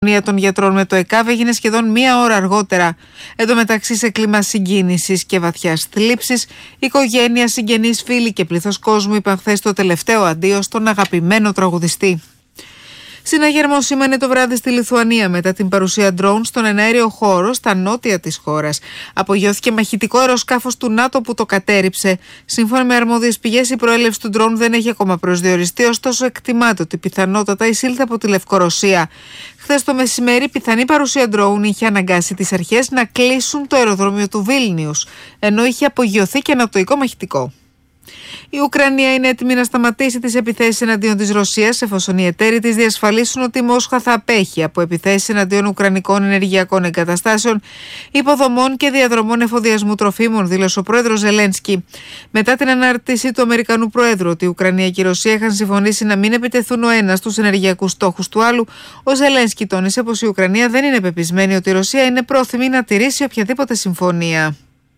των γιατρών με το ΕΚΑΒ έγινε σχεδόν μία ώρα αργότερα. Εν τω μεταξύ, σε κλίμα συγκίνησης και βαθιάς θλίψης, οικογένεια, συγγενείς, φίλοι και πλήθος κόσμου είπαν χθες το τελευταίο αντίο στον αγαπημένο τραγουδιστή. Συναγερμό σήμανε το βράδυ στη Λιθουανία μετά την παρουσία ντρόουν στον εναέριο χώρο στα νότια της χώρας. Απογειώθηκε μαχητικό αεροσκάφος του ΝΑΤΟ που το κατέρριψε. Σύμφωνα με αρμόδιες πηγές, η προέλευση του ντρόουν δεν έχει ακόμα προσδιοριστεί, ωστόσο εκτιμάται ότι πιθανότατα εισήλθε από τη Λευκορωσία. Χθες το μεσημέρι, πιθανή παρουσία ντρόουν είχε αναγκάσει τις αρχές να κλείσουν το αεροδρόμιο του Βίλνιους, ενώ είχε απογειωθεί και ανατοϊκό μαχητικό. Η Ουκρανία είναι έτοιμη να σταματήσει τις επιθέσεις εναντίον της Ρωσίας, εφόσον οι εταίροι της διασφαλίσουν ότι η Μόσχα θα απέχει από επιθέσεις εναντίον ουκρανικών ενεργειακών εγκαταστάσεων, υποδομών και διαδρομών εφοδιασμού τροφίμων, δήλωσε ο πρόεδρος Ζελένσκι. Μετά την ανάρτηση του Αμερικανού Προέδρου ότι η Ουκρανία και η Ρωσία είχαν συμφωνήσει να μην επιτεθούν ο ένας στους ενεργειακούς στόχους του άλλου, ο Ζελένσκι τόνισε πως η Ουκρανία δεν είναι πεπισμένη ότι η Ρωσία είναι πρόθυμη να τηρήσει οποιαδήποτε συμφωνία.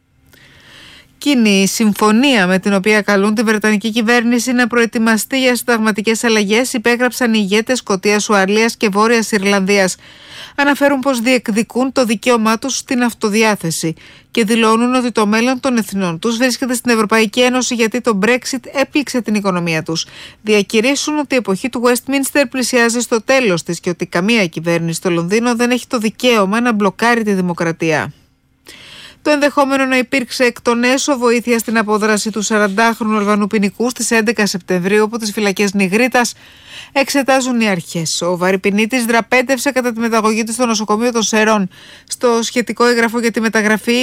Κοινή συμφωνία με την οποία καλούν τη Βρετανική κυβέρνηση να προετοιμαστεί για συνταγματικές αλλαγές υπέγραψαν οι ηγέτες Σκωτίας, Ουαλίας και Βόρειας Ιρλανδίας. Αναφέρουν πως διεκδικούν το δικαίωμά τους στην αυτοδιάθεση και δηλώνουν ότι το μέλλον των εθνών τους βρίσκεται στην Ευρωπαϊκή Ένωση γιατί το Brexit έπληξε την οικονομία τους. Διακηρύσουν ότι η εποχή του Westminster πλησιάζει στο τέλος της και ότι καμία κυβέρνηση στο Λονδίνο δεν έχει το δικαίωμα να μπλοκάρει τη δημοκρατία. Το ενδεχόμενο να υπήρξε εκ των έσω βοήθεια στην απόδραση του 40χρονου Αλβανού ποινικού στις 11 Σεπτεμβρίου από τις φυλακές Νιγρίτας εξετάζουν οι αρχές. Ο βαρυπινίτης δραπέτευσε κατά τη μεταγωγή του στο νοσοκομείο των Σερών. Στο σχετικό έγγραφο για τη μεταγραφή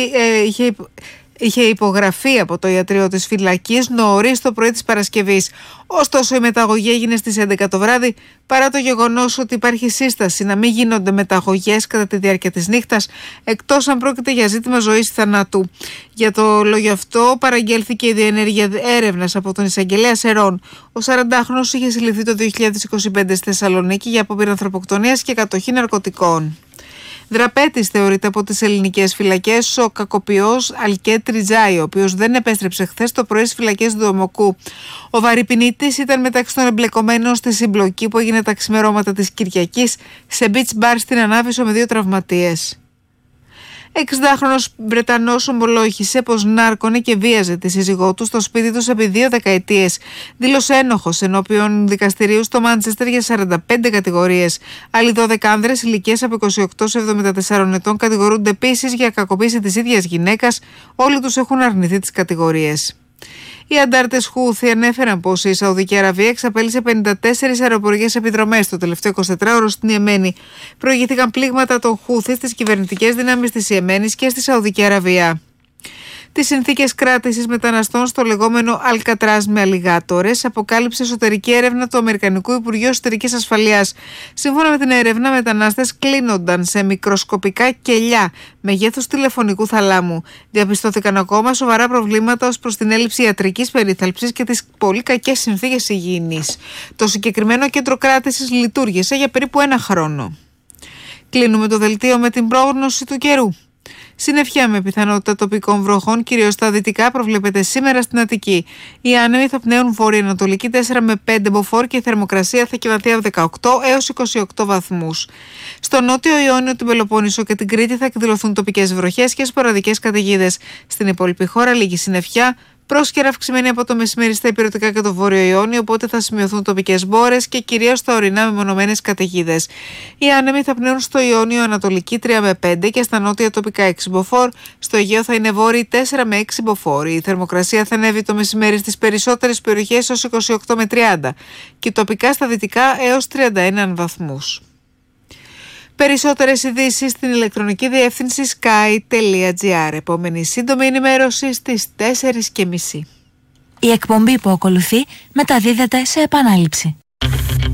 είχε υπογραφεί από το ιατρείο της φυλακής νωρίς το πρωί της Παρασκευής. Ωστόσο, η μεταγωγή έγινε στις 11 το βράδυ, παρά το γεγονός ότι υπάρχει σύσταση να μην γίνονται μεταγωγές κατά τη διάρκεια της νύχτας, εκτός αν πρόκειται για ζήτημα ζωής ή θανάτου. Για το λόγιο αυτό, παραγγέλθηκε η διενέργεια έρευνας από τον εισαγγελέα Σερών. Ο 40χρονος είχε συλληφθεί το 2025 στη Θεσσαλονίκη για απόπειρα ανθρωποκτονίας και κατοχή ναρκωτικών. Δραπέτης θεωρείται από τις ελληνικές φυλακές ο κακοποιός Αλκέτ Ριζάη, ο οποίος δεν επέστρεψε χθες το πρωί στις φυλακές του Δομοκού. Ο βαρυπινίτης ήταν μεταξύ των εμπλεκομένων στη συμπλοκή που έγινε τα ξημερώματα της Κυριακής σε beach bar στην Ανάβησο με 2 τραυματίες. 60χρονος Βρετανός ομολόγησε πως νάρκωνε και βίαζε τη σύζυγό του στο σπίτι τους επί 2 δεκαετίες. Δήλωσε ένοχος ενώπιον δικαστηρίου στο Μάντσεστερ για 45 κατηγορίες. Άλλοι 12 άνδρες ηλικίας από 28 σε 74 ετών κατηγορούνται επίσης για κακοποίηση της ίδιας γυναίκας. Όλοι τους έχουν αρνηθεί τις κατηγορίες. Οι αντάρτες Χούθι ανέφεραν πως η Σαουδική Αραβία εξαπέλυσε 54 αεροπορικές επιδρομές το τελευταίο 24ωρο στην Ιεμένη. Προηγήθηκαν πλήγματα των Χούθι στις κυβερνητικές δυνάμεις της Ιεμένης και στη Σαουδική Αραβία. Τις συνθήκες κράτησης μεταναστών στο λεγόμενο Αλκατράζ με αλιγάτορες αποκάλυψε εσωτερική έρευνα του Αμερικανικού Υπουργείου Εσωτερικής Ασφαλείας. Σύμφωνα με την έρευνα, μετανάστες κλείνονταν σε μικροσκοπικά κελιά μεγέθους τηλεφωνικού θαλάμου. Διαπιστώθηκαν ακόμα σοβαρά προβλήματα ως προς την έλλειψη ιατρικής περίθαλψης και τις πολύ κακές συνθήκες υγιεινής. Το συγκεκριμένο κέντρο κράτησης λειτουργήσε για περίπου 1 χρόνο. Κλείνουμε το δελτίο με την πρόγνωση του καιρού. Συννεφιά με πιθανότητα τοπικών βροχών, κυρίως στα δυτικά, προβλέπεται σήμερα στην Αττική. Οι άνεμοι θα πνέουν βορειοανατολική 4 με 5 μποφόρ και η θερμοκρασία θα κυμανθεί από 18 έως 28 βαθμούς. Στο νότιο Ιόνιο, την Πελοπόννησο και την Κρήτη θα εκδηλωθούν τοπικές βροχές και σποραδικές καταιγίδες. Στην υπόλοιπη χώρα λίγη συννεφιά. Πρόσκαιρα αυξημένη από το μεσημέρι στα υπηρετικά και το βόρειο Ιόνιο, οπότε θα σημειωθούν τοπικές μπόρες και κυρίως στα ορεινά μεμονωμένες καταιγίδες. Οι άνεμοι θα πνέουν στο Ιόνιο ανατολική 3 με 5 και στα νότια τοπικά 6 μποφόρ. Στο Αιγαίο θα είναι βόρειοι 4 με 6 μποφόρ. Η θερμοκρασία θα ανέβει το μεσημέρι στις περισσότερες περιοχές ως 28 με 30 και τοπικά στα δυτικά έως 31 βαθμούς. Περισσότερες ειδήσεις στην ηλεκτρονική διεύθυνση sky.gr. Επόμενη σύντομη ενημέρωση στις 4:30. Η εκπομπή που ακολουθεί μεταδίδεται σε επανάληψη.